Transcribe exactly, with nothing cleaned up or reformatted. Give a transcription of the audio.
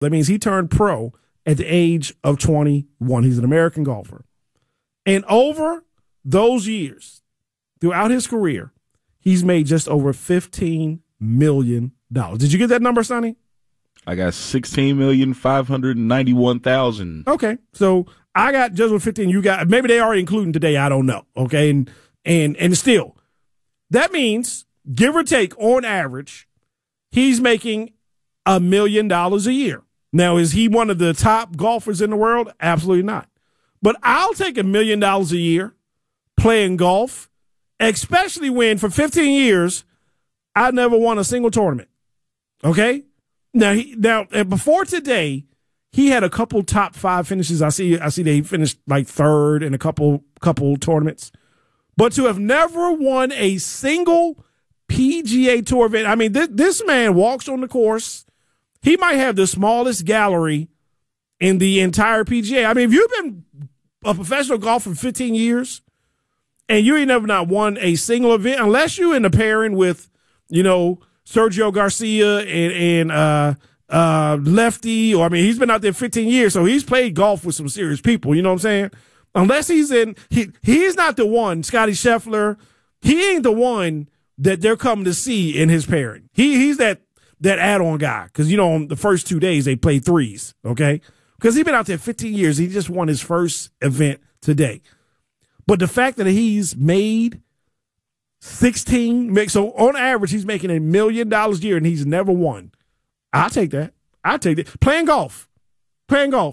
That means he turned pro at the age of twenty-one. He's an American golfer. And over those years, throughout his career, he's made just over fifteen million dollars. Did you get that number, Sonny? I got sixteen million five hundred ninety-one thousand. Okay. So I got just with fifteen. You got, maybe they already including today. I don't know. Okay. And, and, and still, that means, give or take, on average, he's making a million dollars a year. Now, is he one of the top golfers in the world? Absolutely not. But I'll take a million dollars a year playing golf, especially when for fifteen years, I never won a single tournament. Okay? Now, he, now before today, he had a couple top five finishes. I see I see that he finished like third in a couple couple tournaments. But to have never won a single P G A Tour event, I mean, this, this man walks on the course. He might have the smallest gallery in the entire P G A. I mean, if you've been a professional golfer for fifteen years and you ain't never not won a single event, unless you're in the pairing with, you know, Sergio Garcia and, and uh, uh, Lefty, or I mean, he's been out there fifteen years, so he's played golf with some serious people. You know what I'm saying? Unless he's in, he he's not the one, Scotty Scheffler. He ain't the one that they're coming to see in his pairing. He he's that that add-on guy, because you know on the first two days they play threes, okay? Because he's been out there fifteen years. He just won his first event today. But the fact that he's made sixteen, so on average, he's making a million dollars a year and he's never won. I'll take that. I'll take that. Playing golf. Playing golf.